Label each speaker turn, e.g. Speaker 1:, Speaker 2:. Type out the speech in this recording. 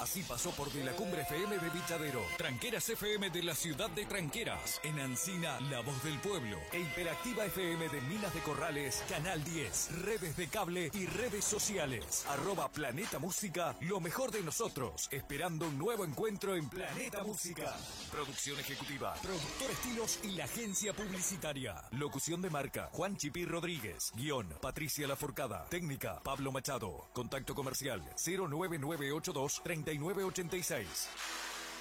Speaker 1: Así pasó por De la Cumbre FM de Vichadero, Tranqueras FM de la ciudad de Tranqueras, en Ancina, La Voz del Pueblo, e Hiperactiva FM de Minas de Corrales, Canal 10, redes de cable y redes sociales. @Planeta Música, lo mejor de nosotros, esperando un nuevo encuentro en Planeta Música. Producción ejecutiva, productor estilos y la agencia publicitaria. Locución de marca, Juan Chipí Rodríguez. Guión, Patricia Laforcada. Técnica, Pablo Machado. Contacto comercial, 09982 3986.